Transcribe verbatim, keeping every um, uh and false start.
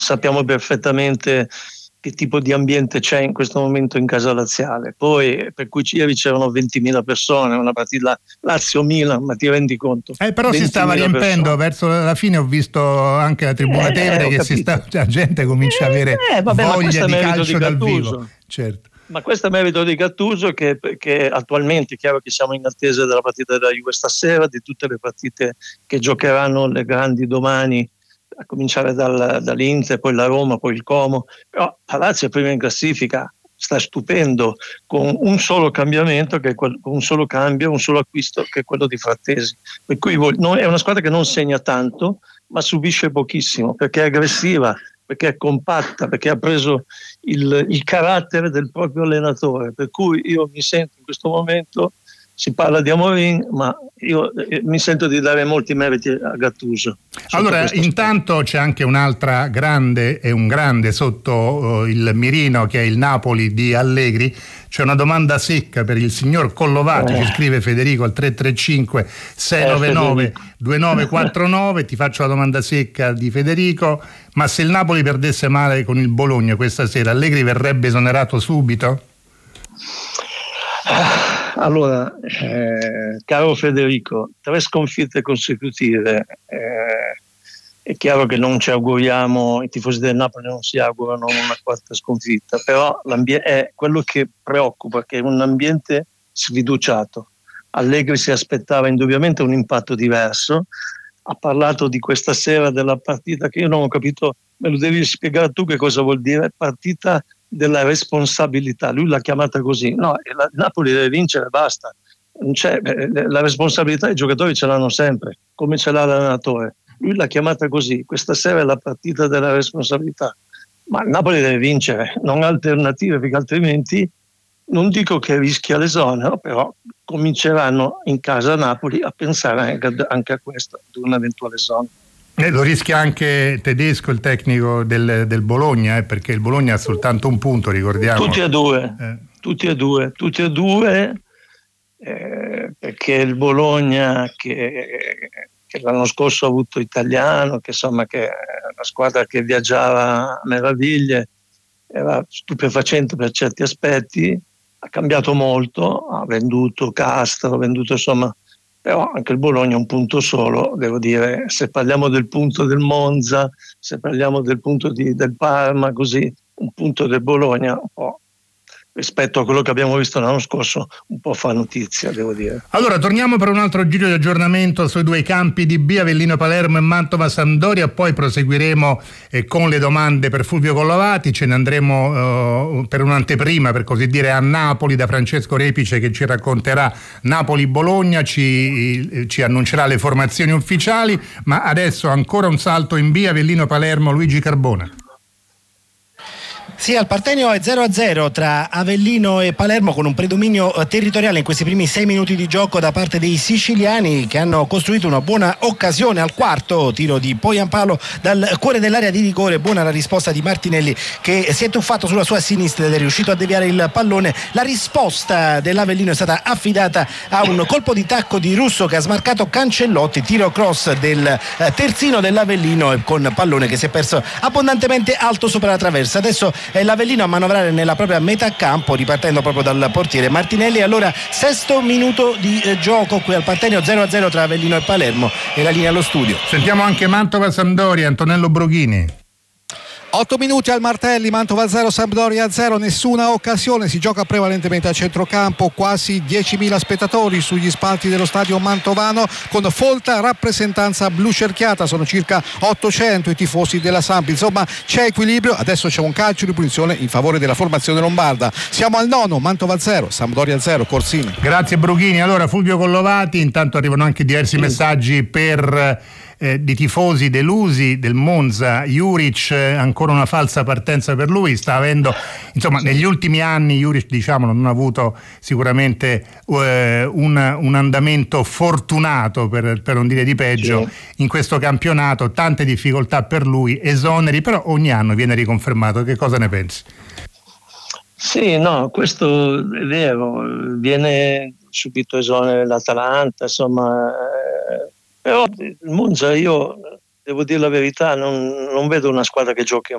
sappiamo perfettamente che tipo di ambiente c'è in questo momento in casa laziale. Poi per cui ieri c'erano ventimila persone, una partita Lazio-Milan, ma ti rendi conto? Eh, però si stava riempendo persone. Verso la fine ho visto anche la tribuna eh, Tevere eh, che si sta, la gente comincia a avere eh, vabbè, voglia di calcio di dal vivo. Certo. Ma questo è merito di Gattuso che, che attualmente è chiaro che siamo in attesa della partita della Juve stasera, di tutte le partite che giocheranno le grandi domani, a cominciare dal, dall'Inter, poi la Roma, poi il Como. Però Lazio è prima in classifica, sta stupendo, con un solo cambiamento, che è quel, con un solo cambio, un solo acquisto, che è quello di Frattesi. Per cui non, è una squadra che non segna tanto, ma subisce pochissimo, perché è aggressiva, perché è compatta, perché ha preso il, il carattere del proprio allenatore. Per cui io mi sento in questo momento, si parla di Amorim, ma io eh, mi sento di dare molti meriti a Gattuso. Allora, intanto c'è anche un'altra grande e un grande sotto uh, il mirino, che è il Napoli di Allegri. C'è una domanda secca per il signor Collovati, eh. ci scrive Federico al tre tre cinque sei nove nove due nove quattro nove. Ti faccio la domanda secca di Federico: ma se il Napoli perdesse male con il Bologna questa sera, Allegri verrebbe esonerato subito? Allora, eh, caro Federico, tre sconfitte consecutive, eh, è chiaro che non ci auguriamo, i tifosi del Napoli non si augurano una quarta sconfitta, però è quello che preoccupa, che è un ambiente sfiduciato. Allegri si aspettava indubbiamente un impatto diverso, ha parlato di questa sera della partita che io non ho capito, me lo devi spiegare tu che cosa vuol dire partita della responsabilità, lui l'ha chiamata così. No, il Napoli deve vincere, basta. Non c'è, la responsabilità i giocatori ce l'hanno sempre, come ce l'ha l'allenatore. Lui l'ha chiamata così, questa sera è la partita della responsabilità. Ma il Napoli deve vincere, non ha alternative, perché altrimenti non dico che rischia l'esonero, però cominceranno in casa a Napoli a pensare anche a questo, ad un eventuale esonero. Eh, lo rischia anche Tedesco, il tecnico del, del Bologna, eh, perché il Bologna ha soltanto un punto, ricordiamo. Tutti e due, eh. tutti e due, tutti e due, eh, perché il Bologna che, che l'anno scorso ha avuto Italiano, che insomma che è una squadra che viaggiava a meraviglie, era stupefacente per certi aspetti, ha cambiato molto, ha venduto Castro, ha venduto insomma. Però anche il Bologna è un punto solo, devo dire, se parliamo del punto del Monza, se parliamo del punto di, del Parma, così, un punto del Bologna un po', rispetto a quello che abbiamo visto l'anno scorso, un po' fa notizia, devo dire. Allora, torniamo per un altro giro di aggiornamento sui due campi di B, Avellino Palermo e Mantova Sampdoria, poi proseguiremo eh, con le domande per Fulvio Collovati, ce ne andremo eh, per un'anteprima, per così dire, a Napoli da Francesco Repice, che ci racconterà Napoli-Bologna, ci, eh, ci annuncerà le formazioni ufficiali, ma adesso ancora un salto in B, Avellino Palermo, Luigi Carbona. Sì, al Partenio è zero a zero tra Avellino e Palermo, con un predominio territoriale in questi primi sei minuti di gioco da parte dei siciliani, che hanno costruito una buona occasione al quarto tiro di Poyampalo dal cuore dell'area di rigore. Buona la risposta di Martinelli, che si è tuffato sulla sua sinistra ed è riuscito a deviare il pallone. La risposta dell'Avellino è stata affidata a un colpo di tacco di Russo che ha smarcato Cancellotti, tiro cross del terzino dell'Avellino con pallone che si è perso abbondantemente alto sopra la traversa. Adesso è l'Avellino a manovrare nella propria metà campo, ripartendo proprio dal portiere Martinelli. Allora, sesto minuto di eh, gioco qui al Partenio, zero a zero tra Avellino e Palermo, e la linea allo studio. Sentiamo anche Mantova Sampdoria, Antonello Broghini. otto minuti al Martelli, Mantova zero, Sampdoria zero, nessuna occasione, si gioca prevalentemente a centrocampo, quasi diecimila spettatori sugli spalti dello stadio mantovano, con folta rappresentanza blu cerchiata, sono circa ottocento i tifosi della Samp, insomma c'è equilibrio. Adesso c'è un calcio di punizione in favore della formazione lombarda. Siamo al nono, Mantova zero, Sampdoria zero, Corsini. Grazie Broghini. Allora Fulvio Collovati, intanto arrivano anche diversi sì. messaggi per Eh, di tifosi delusi del Monza. Juric, eh, ancora una falsa partenza per lui, sta avendo, insomma, negli ultimi anni Juric, diciamo, non ha avuto sicuramente eh, un, un andamento fortunato, per, per non dire di peggio, sì. in questo campionato, tante difficoltà per lui, esoneri, però ogni anno viene riconfermato. Che cosa ne pensi? Sì, no, questo è vero, viene subito esonero l'Atalanta, insomma, eh, però il Monza, io devo dire la verità, non, non vedo una squadra che giochi